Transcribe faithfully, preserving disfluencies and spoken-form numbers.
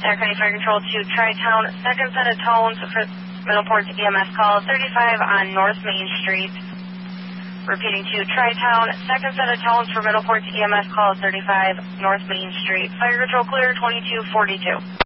Sac County Fire Control to Tri-Town. Second set of tones for Middleport E M S call thirty-five on North Main Street. Repeating to Tri-Town. Second set of tones for Middleport E M S call thirty-five North Main Street. Fire Control clear twenty-two forty-two.